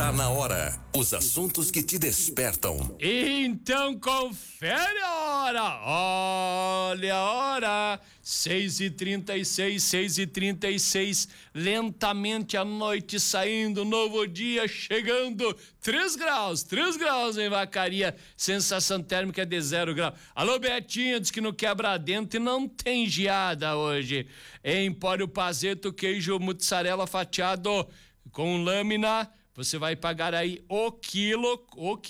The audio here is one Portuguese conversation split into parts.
Tá na hora. Os assuntos que te despertam. Então confere a hora. Olha a hora. 6h36. Lentamente a noite saindo, novo dia chegando. 3 graus em Vacaria. Sensação térmica de 0 grau. Alô, Betinha, diz que no quebra-dente não tem geada hoje. Empório Pazeto, queijo mussarela fatiado com lâmina. Você vai pagar aí o quilo,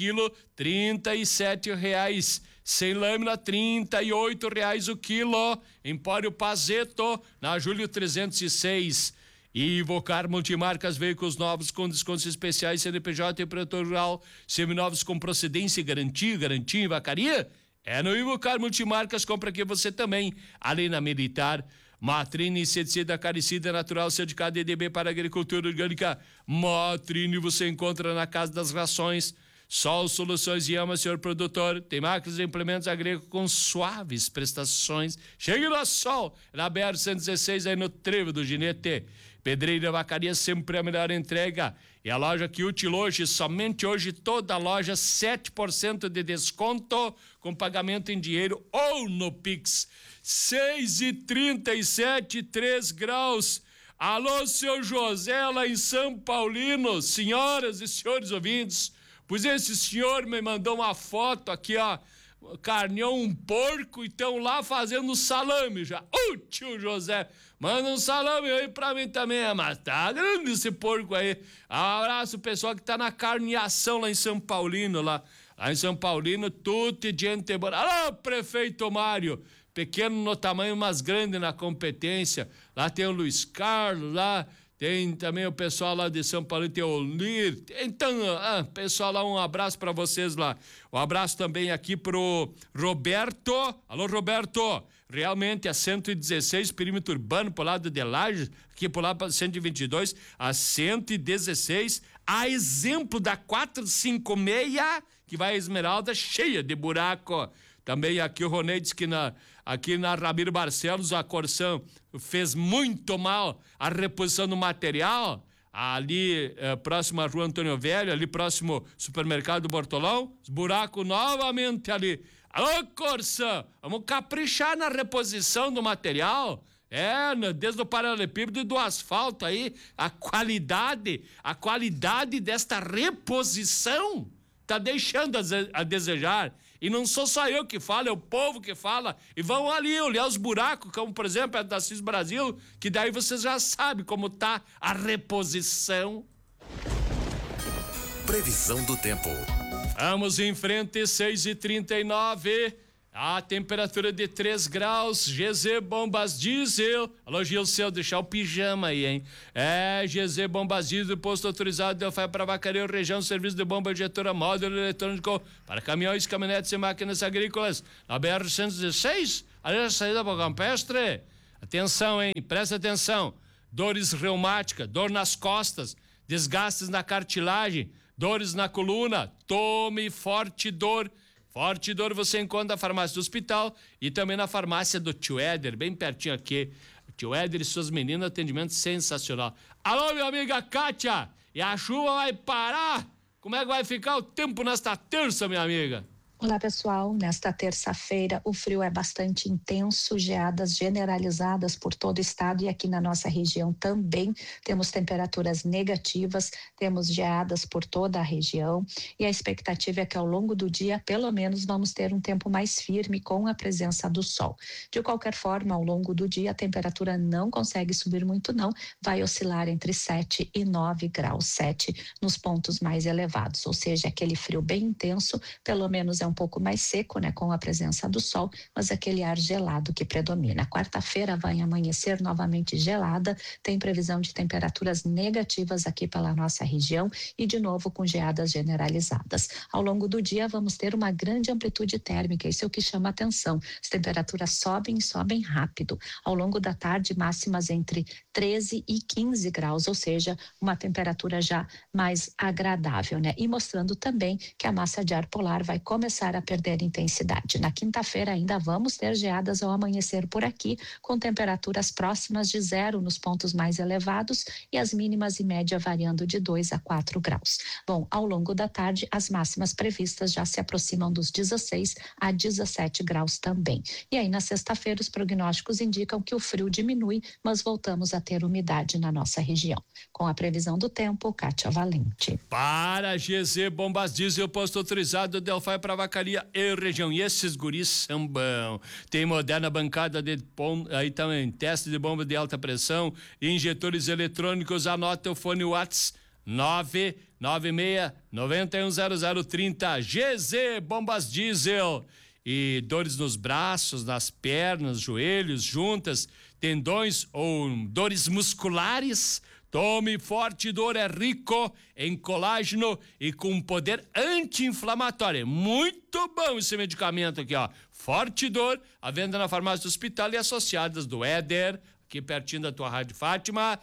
R$37. Sem lâmina, R$38 o quilo. Empório Pazeto, na Júlio 306. E Ivocar Multimarcas, veículos novos com descontos especiais, CNPJ e Pretor Rural, seminovos com procedência e garantia em Vacaria. É no Ivocar Multimarcas, compra aqui você também. Além na Militar, Matrine, inseticida, acaricida, natural, certificado EDB para agricultura orgânica. Matrine você encontra na Casa das Rações. Sol Soluções e Ama, senhor produtor. Tem máquinas e implementos agrícolas com suaves prestações. Chegue no Sol, na BR-116, aí no Trevo do Ginete. Pedreira Vacaria, sempre a melhor entrega. E a loja que útil hoje, somente hoje, toda a loja, 7% de desconto com pagamento em dinheiro ou no Pix. 6h37, 3 graus. Alô, seu José, lá em São Paulino, senhoras e senhores ouvintes. Pois esse senhor me mandou uma foto aqui, ó. Carneou um porco e estão lá fazendo salame já. Tio José, manda um salame aí pra mim também, mas tá grande esse porco aí. Abraço, pessoal que tá na carneação lá em São Paulino, lá em São Paulino, tudo gente boa. Alô, prefeito Mário, pequeno no tamanho, mas grande na competência. Lá tem o Luiz Carlos, lá tem também o pessoal lá de São Paulo, tem o Lir. Então, pessoal lá, um abraço pra vocês lá. Um abraço também aqui pro Roberto. Alô, Roberto. Realmente a 116, perímetro urbano pro lado de Lages, aqui pro lado para 122, a 116, a exemplo da 456, que vai a Esmeralda, cheia de buraco. Também aqui o Ronei diz que aqui na Ramiro Barcelos a Corsan fez muito mal a reposição do material, ali próximo à Rua Antônio Velho, ali próximo ao supermercado do Bortolão, os buracos novamente ali. Alô, Corsan, vamos caprichar na reposição do material, desde o paralelepípedo e do asfalto aí, a qualidade desta reposição tá deixando a desejar. E não sou só eu que falo, é o povo que fala. E vão ali olhar os buracos, como por exemplo a da CIS Brasil, que daí vocês já sabem como tá a reposição. Previsão do tempo. Vamos em frente, 6h39. A temperatura de 3 graus, GZ Bombas Diesel. Alô, Gilceu, deixar o pijama aí, hein? GZ Bombas Diesel, posto autorizado de Alfaia para Vacaria, região, serviço de bomba injetora, módulo eletrônico para caminhões, caminhonetes e máquinas agrícolas. Na BR-116, ali na saída para o Campestre. Atenção, hein? Presta atenção. Dores reumáticas, dor nas costas, desgastes na cartilagem, dores na coluna. Tome Forte Dor. Forte Dor você encontra na farmácia do hospital e também na farmácia do Tio Éder, bem pertinho aqui. O Tio Éder e suas meninas, atendimento sensacional. Alô, minha amiga Kátia, e a chuva vai parar? Como é que vai ficar o tempo nesta terça, minha amiga? Olá, pessoal. Nesta terça-feira, o frio é bastante intenso, geadas generalizadas por todo o estado e aqui na nossa região também temos temperaturas negativas, temos geadas por toda a região e a expectativa é que ao longo do dia, pelo menos, vamos ter um tempo mais firme com a presença do sol. De qualquer forma, ao longo do dia, a temperatura não consegue subir muito não, vai oscilar entre 7 e 9 graus, 7 nos pontos mais elevados, ou seja, aquele frio bem intenso, pelo menos é um pouco mais seco, né, com a presença do sol, mas aquele ar gelado que predomina. Quarta-feira vai amanhecer novamente gelada, tem previsão de temperaturas negativas aqui pela nossa região e de novo com geadas generalizadas. Ao longo do dia vamos ter uma grande amplitude térmica, isso é o que chama atenção. As temperaturas sobem rápido. Ao longo da tarde, máximas entre 13 e 15 graus, ou seja, uma temperatura já mais agradável, né? E mostrando também que a massa de ar polar vai começar começar a perder intensidade. Na quinta-feira ainda vamos ter geadas ao amanhecer por aqui, com temperaturas próximas de 0 nos pontos mais elevados e as mínimas e média variando de 2 a 4 graus. Bom, ao longo da tarde, as máximas previstas já se aproximam dos 16 a 17 graus também. E aí, na sexta-feira, os prognósticos indicam que o frio diminui, mas voltamos a ter umidade na nossa região. Com a previsão do tempo, Kátia Valente. Para GZ Bombas Diesel, posto autorizado Delphi para Vacaria e região. E esses guris são bons. Tem moderna bancada de aí também, teste de bomba de alta pressão, injetores eletrônicos. Anota o fone WhatsApp 996-910030. GZ Bombas Diesel. E dores nos braços, nas pernas, joelhos, juntas, tendões ou dores musculares? Tome Forte Dor, é rico em colágeno e com poder anti-inflamatório. Muito bom esse medicamento aqui, ó. Forte Dor, à venda na farmácia do hospital e associadas do Éder, aqui pertinho da tua Rádio Fátima.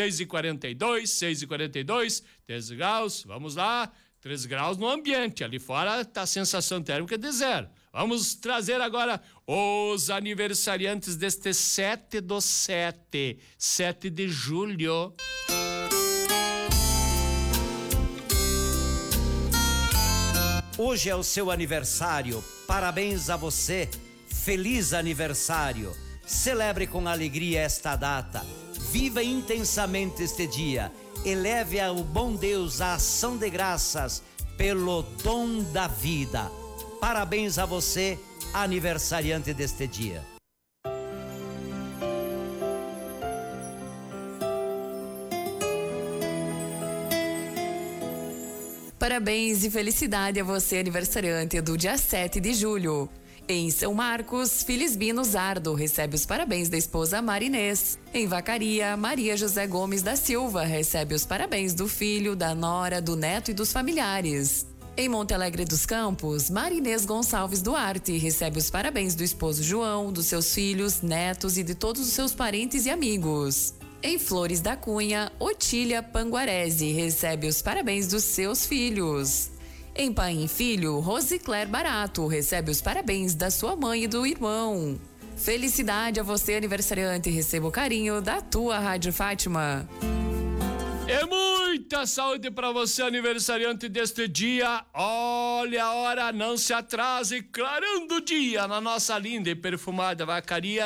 6h42, 3 graus, vamos lá. 3 graus no ambiente, ali fora tá a sensação térmica de 0. Vamos trazer agora os aniversariantes deste 7/7 de julho. Hoje é o seu aniversário, parabéns a você, feliz aniversário. Celebre com alegria esta data, viva intensamente este dia, eleve ao bom Deus a ação de graças pelo dom da vida. Parabéns a você, aniversariante deste dia. Parabéns e felicidade a você, aniversariante do dia 7 de julho. Em São Marcos, Filisbino Zardo recebe os parabéns da esposa Marinês. Em Vacaria, Maria José Gomes da Silva recebe os parabéns do filho, da nora, do neto e dos familiares. Em Monte Alegre dos Campos, Marinês Gonçalves Duarte recebe os parabéns do esposo João, dos seus filhos, netos e de todos os seus parentes e amigos. Em Flores da Cunha, Otília Panguarese recebe os parabéns dos seus filhos. Em Paim Filho, Rosicler Barato recebe os parabéns da sua mãe e do irmão. Felicidade a você, aniversariante, e receba o carinho da tua Rádio Fátima. É muita saúde para você, aniversariante deste dia. Olha a hora, não se atrase, clarando o dia na nossa linda e perfumada Vacaria.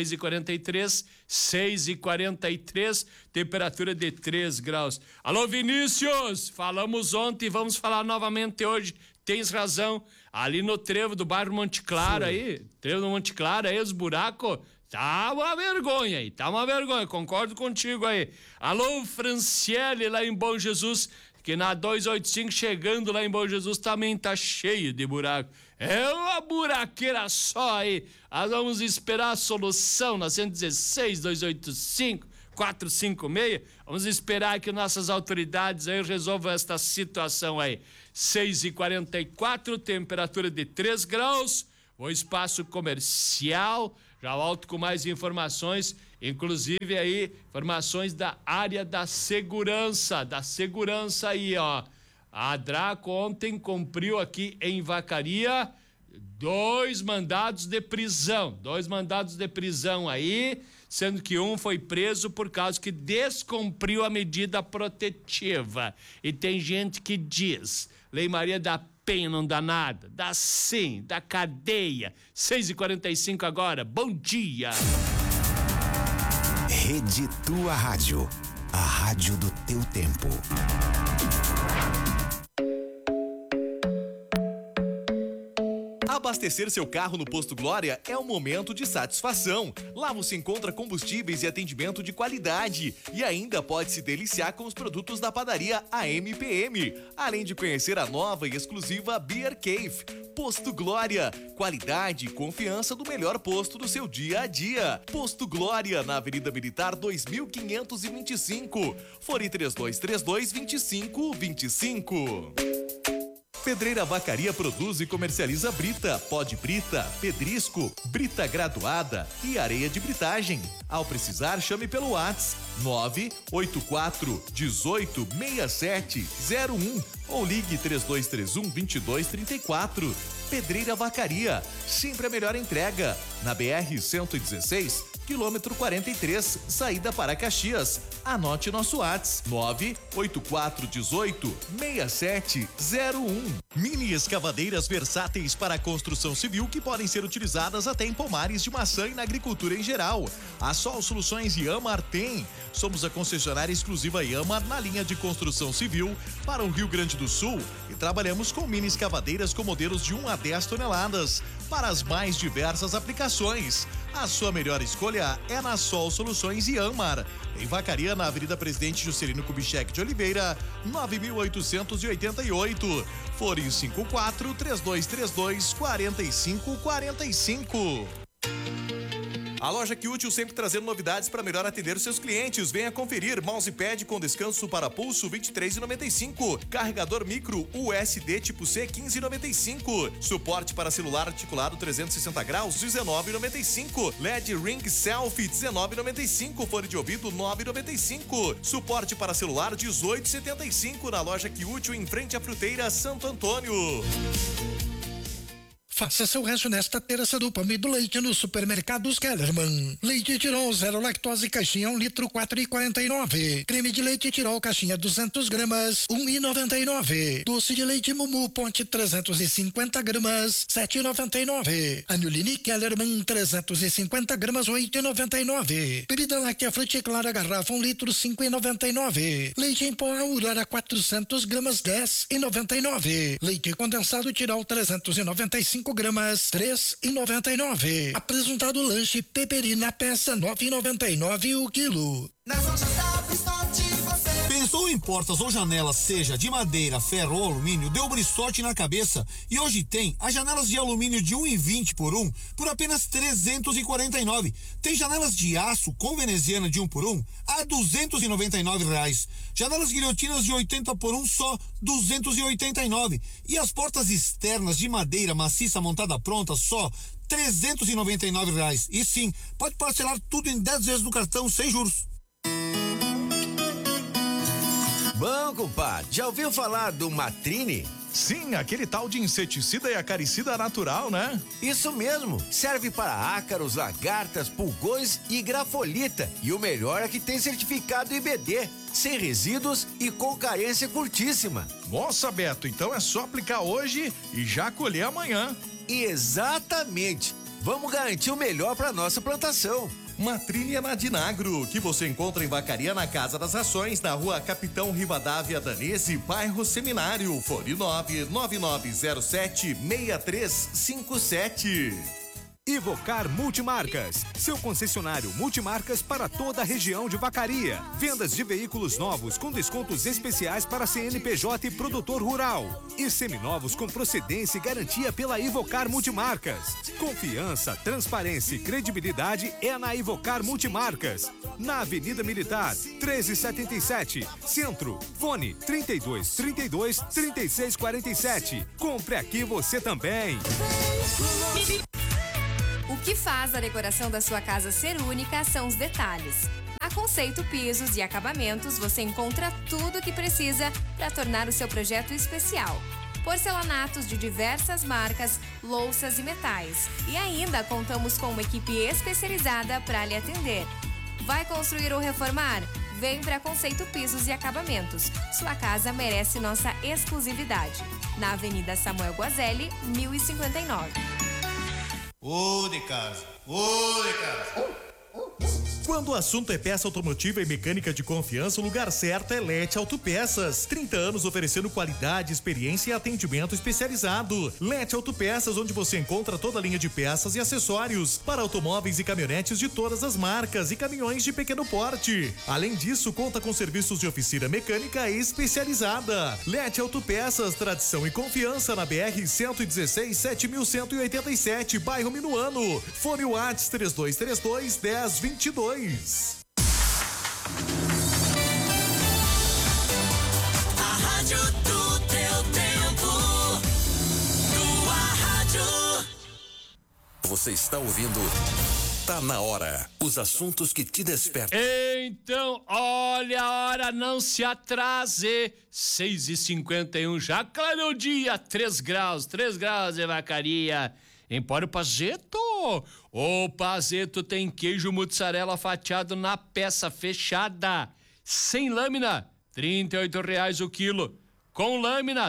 6h43, temperatura de 3 graus. Alô, Vinícius, falamos ontem, vamos falar novamente hoje. Tens razão, ali no trevo do bairro Monte Claro aí, trevo do Monte Claro aí, os buracos... Tá uma vergonha aí, concordo contigo aí. Alô, Franciele, lá em Bom Jesus, que na 285, chegando lá em Bom Jesus, também tá cheio de buraco. É uma buraqueira só aí. Nós vamos esperar a solução na 116, 285, 456. Vamos esperar que nossas autoridades aí resolvam esta situação aí. 6h44, temperatura de 3 graus, o espaço comercial... Já volto com mais informações, inclusive aí, informações da área da segurança aí, ó. A Draco ontem cumpriu aqui em Vacaria 2 mandados de prisão aí, sendo que um foi preso por causa que descumpriu a medida protetiva. E tem gente que diz, Lei Maria da Penha não dá nada, dá sim, dá cadeia. 6h45 agora, bom dia. Rede Tua Rádio, a rádio do teu tempo. Abastecer seu carro no Posto Glória é um momento de satisfação. Lá você encontra combustíveis e atendimento de qualidade. E ainda pode se deliciar com os produtos da padaria AMPM. Além de conhecer a nova e exclusiva Beer Cave. Posto Glória. Qualidade e confiança do melhor posto do seu dia a dia. Posto Glória, na Avenida Militar 2525. Fone 3232-2525. Pedreira Vacaria produz e comercializa brita, pó de brita, pedrisco, brita graduada e areia de britagem. Ao precisar, chame pelo WhatsApp 984 18 6701 ou ligue 3231 2234. Pedreira Vacaria, sempre a melhor entrega. Na BR-116, quilômetro 43, saída para Caxias. Anote nosso WhatsApp 98418 6701. Mini escavadeiras versáteis para construção civil que podem ser utilizadas até em pomares de maçã e na agricultura em geral. A Sol Soluções Iamar tem. Somos a concessionária exclusiva Iamar na linha de construção civil para o Rio Grande do Sul e trabalhamos com mini escavadeiras com modelos de 1 a 10 toneladas para as mais diversas aplicações. A sua melhor escolha é na Sol Soluções Iamar, em Vacaria, na Avenida Presidente Juscelino Kubitschek de Oliveira, 9.888. Fone 54-3232-4545. A loja QÚtil sempre trazendo novidades para melhor atender os seus clientes. Venha conferir: mousepad com descanso para pulso R$23,95, carregador micro USB tipo C R$15,95, suporte para celular articulado 360 graus R$19,95, LED Ring Selfie R$19,95, fone de ouvido R$9,95, suporte para celular R$18,75 na loja QÚtil em frente à Fruteira Santo Antônio. Faça seu resto nesta terça do pão e do leite nos supermercados Kellerman. Leite Tirol 0 lactose caixinha 1 litro R$4,49. Creme de leite Tirol caixinha 200 gramas R$1,99. Doce de leite Mumu Ponte 350 gramas R$7,99. Anilini Kellerman 350 gramas R$8,99. Bebida láctea Frute Clara garrafa 1 litro R$5,99. Leite em pó Aurora 400 gramas R$10,99. Leite condensado Tirol 395 gramas, R$3,99. Apresentado lanche Peperina peça R$9,99 o quilo. Nas lojas da Bristote você pensou em portas ou janelas, seja de madeira, ferro ou alumínio, deu bristote na cabeça e hoje tem as janelas de alumínio de 1,20 por 1 por apenas R$349. Tem janelas de aço com veneziana de 1 por 1 a R$299. Janelas guilhotinas de 80 por 1 só R$289. E as portas externas de madeira maciça montada pronta só R$399. E sim, pode parcelar tudo em 10 vezes no cartão sem juros. Bom, compadre, já ouviu falar do Matrine? Sim, aquele tal de inseticida e acaricida natural, né? Isso mesmo, serve para ácaros, lagartas, pulgões e grafolita. E o melhor é que tem certificado IBD, sem resíduos e com carência curtíssima. Nossa, Beto, então é só aplicar hoje e já colher amanhã. Exatamente, vamos garantir o melhor para nossa plantação. Matrine é na Dinagro, que você encontra em Vacaria, na Casa das Rações, na Rua Capitão Rivadavia Danese, bairro Seminário, fone 99907-6357. Ivocar Multimarcas, seu concessionário multimarcas para toda a região de Vacaria. Vendas de veículos novos com descontos especiais para CNPJ e produtor rural. E seminovos com procedência e garantia pela Ivocar Multimarcas. Confiança, transparência e credibilidade é na Ivocar Multimarcas. Na Avenida Militar, 1377, Centro. Fone 3232-3647. Compre aqui você também. O que faz a decoração da sua casa ser única são os detalhes. A Conceito Pisos e Acabamentos você encontra tudo o que precisa para tornar o seu projeto especial. Porcelanatos de diversas marcas, louças e metais. E ainda contamos com uma equipe especializada para lhe atender. Vai construir ou reformar? Vem para Conceito Pisos e Acabamentos. Sua casa merece nossa exclusividade. Na Avenida Samuel Guazelli, 1059. Ô de casa, ô de casa. Quando o assunto é peça automotiva e mecânica de confiança, o lugar certo é Lete Autopeças. 30 anos oferecendo qualidade, experiência e atendimento especializado. Lete Autopeças, onde você encontra toda a linha de peças e acessórios para automóveis e caminhonetes de todas as marcas e caminhões de pequeno porte. Além disso, conta com serviços de oficina mecânica especializada. Lete Autopeças, tradição e confiança na BR-116, 7187, bairro Minuano. Fone WhatsApp 3232-1022. A rádio do teu tempo. Você está ouvindo Tá na Hora. Os assuntos que te despertam. Então, olha a hora, não se atrase. 6h51, já clareou o dia. 3 graus em Vacaria. Empório Pazeto. O Pazeto tem queijo mussarela fatiado na peça fechada. Sem lâmina, R$38 o quilo. Com lâmina,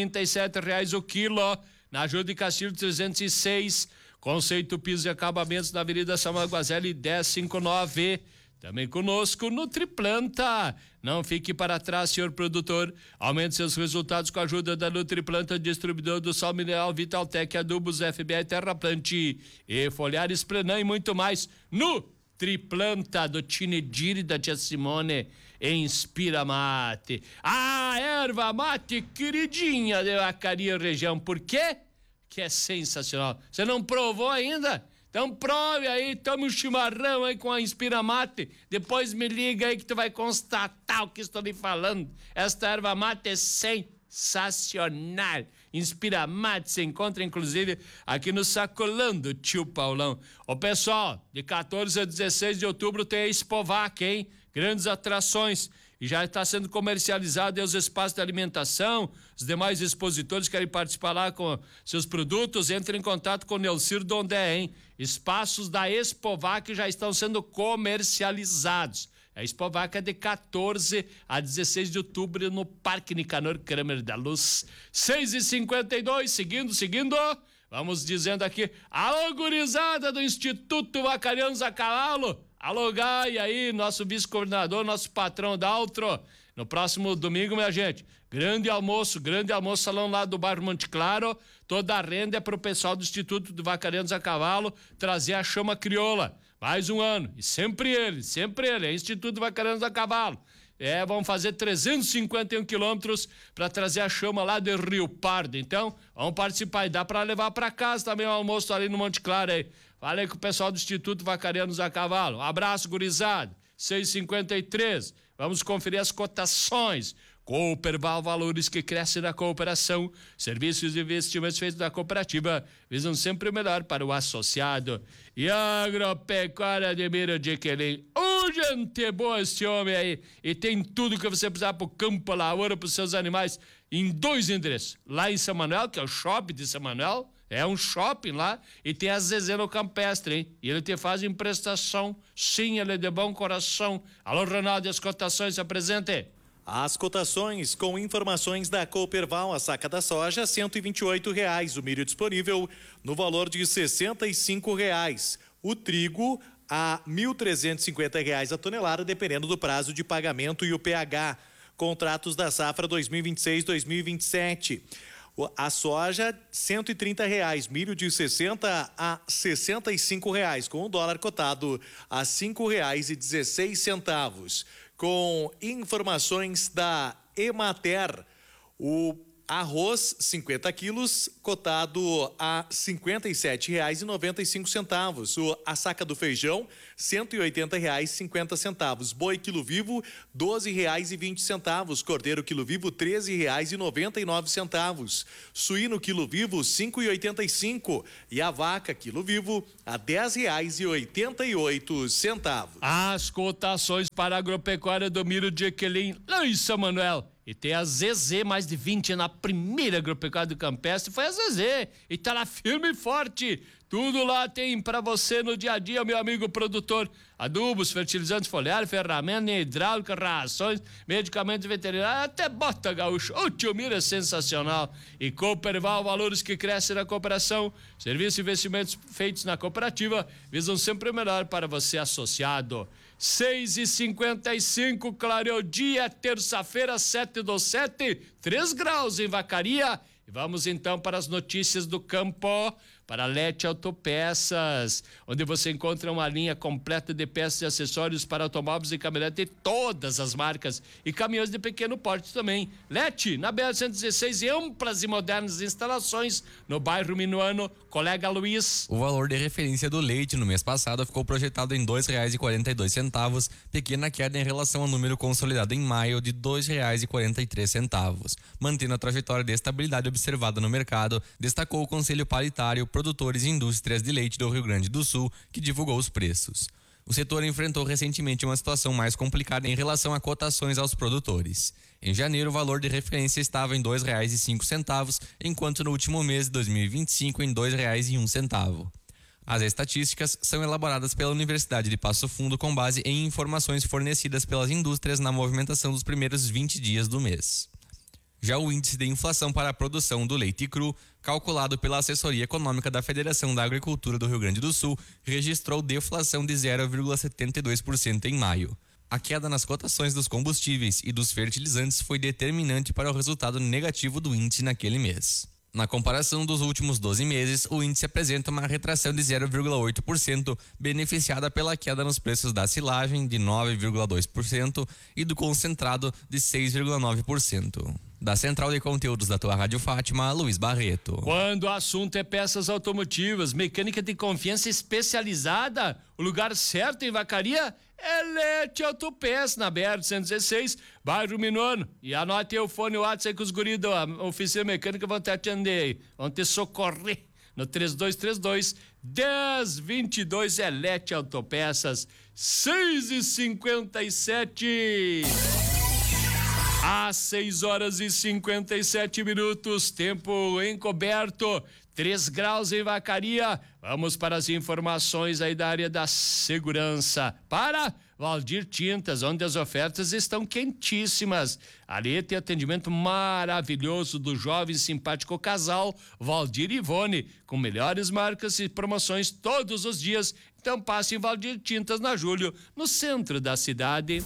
R$37 o quilo. Na Júlio de Castilho 306. Conceito Pisos e Acabamentos na Avenida Samuel Guazelli 1059. Também conosco Nutriplanta. Não fique para trás, senhor produtor. Aumente seus resultados com a ajuda da Nutriplanta, distribuidor do sal mineral Vitaltec, adubos FBI, Terraplante e Foliares Prenan e muito mais. Nutriplanta do Tinedir e da Tia Simone. Inspira Mate. A erva mate queridinha de Vacaria região. Por quê? Que é sensacional. Você não provou ainda? Então prove aí, tome um chimarrão aí com a Inspira Mate. Depois me liga aí que tu vai constatar o que estou lhe falando. Esta erva mate é sensacional. Inspira Mate se encontra inclusive aqui no Sacolão do Tio Paulão. Ô pessoal, de 14 a 16 de outubro tem a Expovac, hein? Grandes atrações. E já está sendo comercializado os espaços de alimentação. Os demais expositores querem participar lá com seus produtos. Entre em contato com o Nelcir Dondé, hein? Espaços da Expovac já estão sendo comercializados. A Expovac é de 14 a 16 de outubro no Parque Nicanor Kramer da Luz. 6h52, seguindo. Vamos dizendo aqui, alô gurizada do Instituto Vacarianos a Cavalo. Alô, Gai, aí, nosso vice-coordenador, nosso patrão Daltro. No próximo domingo, minha gente, grande almoço, salão lá do bairro Monte Claro. Toda a renda é pro pessoal do Instituto de Vacarianos a Cavalo trazer a chama crioula. Mais um ano. E sempre ele, é Instituto Vacarianos a Cavalo. Vamos fazer 351 quilômetros para trazer a chama lá de Rio Pardo. Então, vamos participar e dá para levar para casa também o almoço ali no Monte Claro aí. Falei com o pessoal do Instituto Vacarianos a Cavalo. Um abraço, gurizada. 6h53. Vamos conferir as cotações. Cooperval, valores que crescem na cooperação. Serviços e investimentos feitos na cooperativa visam sempre o melhor para o associado. E Agropecuária Ademir de Quelém. Gente boa esse homem aí. E tem tudo que você precisar pro campo, a lavoura, pros seus animais, em 2 endereços. Lá em São Manuel, que é o shopping de São Manuel. É um shopping lá e tem a Zezé no Campestre, hein? E ele te faz emprestação. Sim, ele é de bom coração. Alô, Ronaldo, e as cotações se apresente. As cotações com informações da Cooperval, a saca da soja, R$128. O milho disponível no valor de R$65. O trigo a R$1.350 a tonelada, dependendo do prazo de pagamento e o pH. Contratos da safra 2026-2027. A soja, R$130, milho de 60 a R$65, com o dólar cotado a R$5,16. Com informações da Emater, o arroz 50 quilos cotado a R$57,95. A saca do feijão R$180,50. Boi quilo vivo R$12,20. Cordeiro quilo vivo R$13,99. Suíno quilo vivo R$5,85. E a vaca quilo vivo a R$10,88. As cotações para a agropecuária do milho de Equelim, lá em São Manuel. E tem a ZZ, mais de 20 na primeira agropecuária do Campestre, foi a ZZ. E tá lá firme e forte. Tudo lá tem pra você no dia a dia, meu amigo produtor. Adubos, fertilizantes foliares, ferramenta hidráulica, rações, medicamentos veterinários, até bota gaúcho. O tio Mira é sensacional. E Cooperval, valores que crescem na cooperação. Serviços e investimentos feitos na cooperativa visam sempre o melhor para você associado. 6h55, clareou dia, terça-feira, 7/7, 3 graus em Vacaria. E vamos então para as notícias do campo. Para Lete Autopeças, onde você encontra uma linha completa de peças e acessórios para automóveis e caminhonete de todas as marcas e caminhões de pequeno porte também. Lete, na BR-116, e amplas e modernas instalações no bairro Minuano. Colega Luiz. O valor de referência do leite no mês passado ficou projetado em R$2,42, pequena queda em relação ao número consolidado em maio de R$2,43, mantendo a trajetória de estabilidade observada no mercado, destacou o Conselho Paritário Produtores e Indústrias de Leite do Rio Grande do Sul, que divulgou os preços. O setor enfrentou recentemente uma situação mais complicada em relação a cotações aos produtores. Em janeiro, o valor de referência estava em R$ 2,05, enquanto no último mês de 2025 em R$ 2,01. As estatísticas são elaboradas pela Universidade de Passo Fundo com base em informações fornecidas pelas indústrias na movimentação dos primeiros 20 dias do mês. Já o índice de inflação para a produção do leite cru, calculado pela Assessoria Econômica da Federação da Agricultura do Rio Grande do Sul, registrou deflação de 0,72% em maio. A queda nas cotações dos combustíveis e dos fertilizantes foi determinante para o resultado negativo do índice naquele mês. Na comparação dos últimos 12 meses, o índice apresenta uma retração de 0,8%, beneficiada pela queda nos preços da silagem de 9,2% e do concentrado de 6,9%. Da Central de Conteúdos da tua Rádio Fátima, Luiz Barreto. Quando o assunto é peças automotivas, mecânica de confiança especializada, o lugar certo em Vacaria é Lete Autopeças, na BR-116, bairro Minuano. E anote aí o fone WhatsApp que os guris da oficina mecânica vão te atender aí, vão te socorrer no 3232-1022, é Lete Autopeças, 6h57. Às 6h57, tempo encoberto, 3 graus em Vacaria. Vamos para as informações aí da área da segurança. Para Valdir Tintas, onde as ofertas estão quentíssimas. Ali tem atendimento maravilhoso do jovem e simpático casal Valdir e Ivone, com melhores marcas e promoções todos os dias. Então passe em Valdir Tintas, na Júlio, no centro da cidade.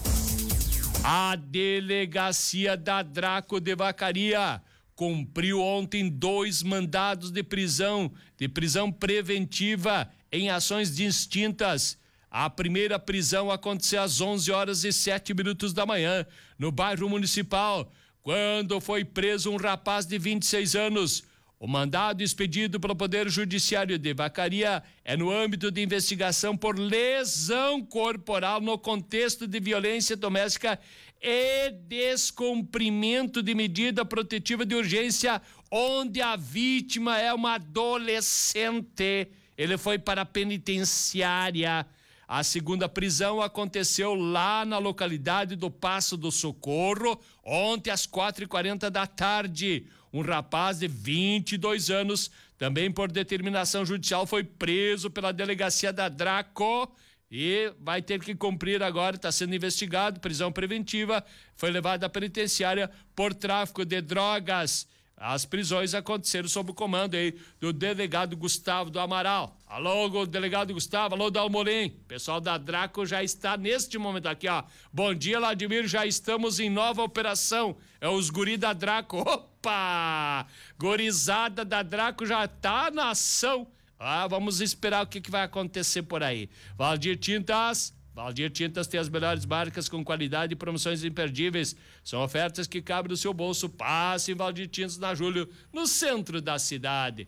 A Delegacia da Draco de Vacaria cumpriu ontem 2 mandados de prisão preventiva em ações distintas. A primeira prisão aconteceu às 11h07 da manhã, no bairro Municipal, quando foi preso um rapaz de 26 anos. O mandado expedido pelo Poder Judiciário de Vacaria é no âmbito de investigação por lesão corporal no contexto de violência doméstica e descumprimento de medida protetiva de urgência, onde a vítima é uma adolescente. Ele foi para a penitenciária. A segunda prisão aconteceu lá na localidade do Passo do Socorro, ontem às 4h40 da tarde. Um rapaz de 22 anos, também por determinação judicial, foi preso pela Delegacia da Draco e vai ter que cumprir agora, está sendo investigado, prisão preventiva, foi levado à penitenciária por tráfico de drogas. As prisões aconteceram sob o comando aí do delegado Gustavo do Amaral. Alô, delegado Gustavo, alô, Dalmolin. Pessoal da Draco já está neste momento aqui, ó. Bom dia, Vladimir, já estamos em nova operação. É os guri da Draco. Opa! Gorizada da Draco já tá na ação. Vamos esperar o que vai acontecer por aí. Valdir Tintas tem as melhores marcas com qualidade e promoções imperdíveis. São ofertas que cabem no seu bolso. Passe em Valdir Tintas, na Júlio, no centro da cidade.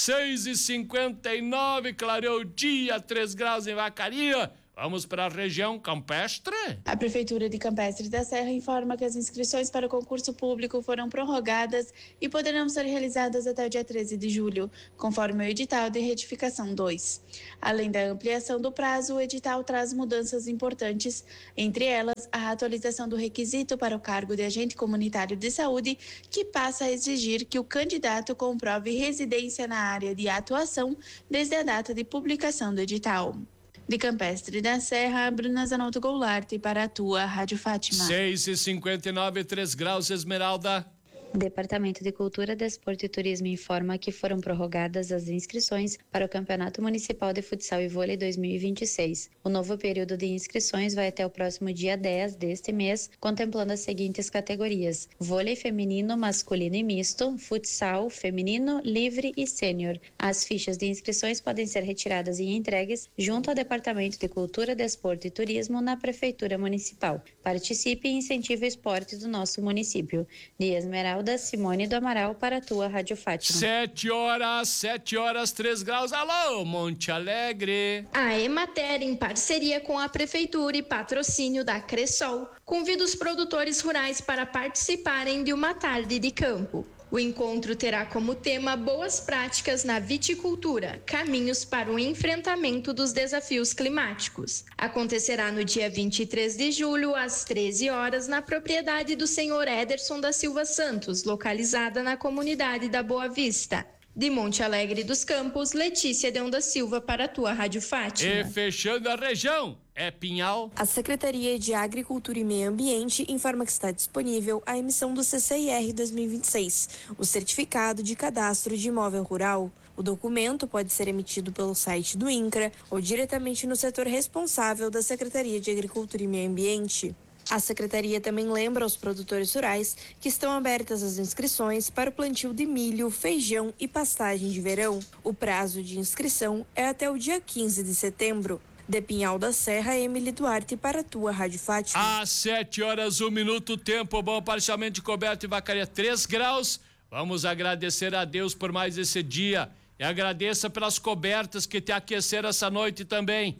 6h59, clareou o dia, 3 graus em Vacaria. Vamos para a região campestre. A Prefeitura de Campestre da Serra informa que as inscrições para o concurso público foram prorrogadas e poderão ser realizadas até o dia 13 de julho, conforme o edital de retificação 2. Além da ampliação do prazo, o edital traz mudanças importantes, entre elas a atualização do requisito para o cargo de agente comunitário de saúde, que passa a exigir que o candidato comprove residência na área de atuação desde a data de publicação do edital. De Campestre da Serra, Bruna Zanotto Goulart para a tua Rádio Fátima. 6h59, 3 graus, Esmeralda. Departamento de Cultura, Desporto e Turismo informa que foram prorrogadas as inscrições para o Campeonato Municipal de Futsal e Vôlei 2026. O novo período de inscrições vai até o próximo dia 10 deste mês, contemplando as seguintes categorias: vôlei feminino, masculino e misto, futsal, feminino, livre e sênior. As fichas de inscrições podem ser retiradas e entregues junto ao Departamento de Cultura, Desporto e Turismo na Prefeitura Municipal. Participe e incentive o esporte do nosso município. De Esmeralda, Simone do Amaral para a tua Rádio Fátima. 7 horas, 3 graus. Alô, Monte Alegre. A Emater, em parceria com a Prefeitura e patrocínio da Cressol, convida os produtores rurais para participarem de uma tarde de campo. O encontro terá como tema Boas Práticas na Viticultura, caminhos para o enfrentamento dos desafios climáticos. Acontecerá no dia 23 de julho, às 13 horas, na propriedade do senhor Ederson da Silva Santos, localizada na comunidade da Boa Vista. De Monte Alegre dos Campos, Letícia Deon da Silva para a tua Rádio Fátima. E fechando a região, é Pinhal. A Secretaria de Agricultura e Meio Ambiente informa que está disponível a emissão do CCIR 2026, o Certificado de Cadastro de Imóvel Rural. O documento pode ser emitido pelo site do INCRA ou diretamente no setor responsável da Secretaria de Agricultura e Meio Ambiente. A Secretaria também lembra aos produtores rurais que estão abertas as inscrições para o plantio de milho, feijão e pastagem de verão. O prazo de inscrição é até o dia 15 de setembro. De Pinhal da Serra, Emily Duarte para a tua Rádio Fátima. Às 7 horas, 1 minuto, tempo bom, parcialmente coberto em Vacaria, 3 graus. Vamos agradecer a Deus por mais esse dia e agradeça pelas cobertas que te aqueceram essa noite também.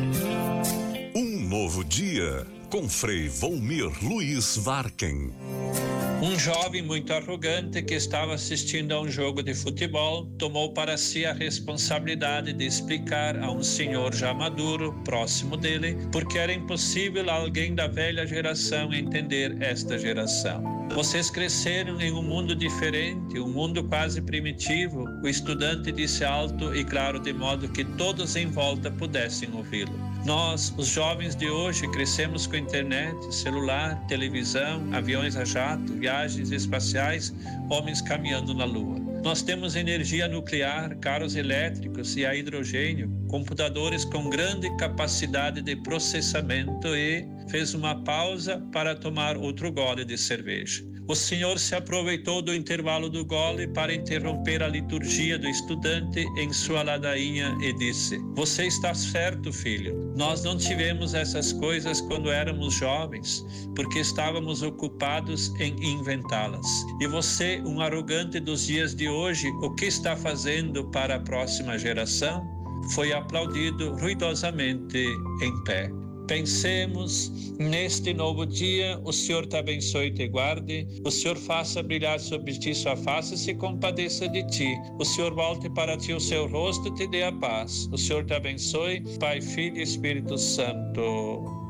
Um novo dia com Frei Volmir Luiz Varken. Um jovem muito arrogante que estava assistindo a um jogo de futebol tomou para si a responsabilidade de explicar a um senhor já maduro, próximo dele, porque era impossível alguém da velha geração entender esta geração. Vocês cresceram em um mundo diferente, um mundo quase primitivo, o estudante disse alto e claro, de modo que todos em volta pudessem ouvi-lo. Nós, os jovens de hoje, crescemos com internet, celular, televisão, aviões a jato, viagens espaciais, homens caminhando na Lua. Nós temos energia nuclear, carros elétricos e a hidrogênio, computadores com grande capacidade de processamento e fez uma pausa para tomar outro gole de cerveja. O senhor se aproveitou do intervalo do gole para interromper a liturgia do estudante em sua ladainha e disse: "Você está certo, filho. Nós não tivemos essas coisas quando éramos jovens, porque estávamos ocupados em inventá-las. E você, um arrogante dos dias de hoje, o que está fazendo para a próxima geração?" Foi aplaudido ruidosamente em pé. Pensemos neste novo dia, o Senhor te abençoe e te guarde, o Senhor faça brilhar sobre ti sua face e se compadeça de ti, o Senhor volte para ti o seu rosto e te dê a paz. O Senhor te abençoe, Pai, Filho e Espírito Santo.